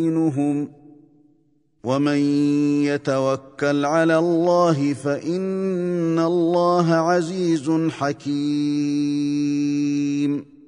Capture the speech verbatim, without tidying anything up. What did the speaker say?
دينهم ومن يتوكل على الله فإن الله عزيز حكيم